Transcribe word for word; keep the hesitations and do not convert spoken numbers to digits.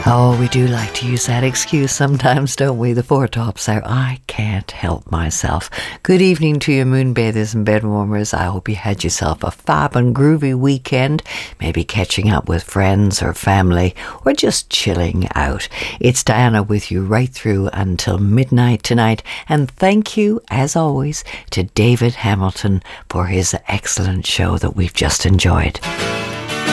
Oh, we do like to use that excuse sometimes, don't we? The four tops out. I can't help myself. Good evening to you, moonbathers and bedwarmers. I hope you had yourself a fab and groovy weekend, maybe catching up with friends or family, or just chilling out. It's Diana with you right through until midnight tonight, and thank you, as always, to David Hamilton for his excellent show that we've just enjoyed.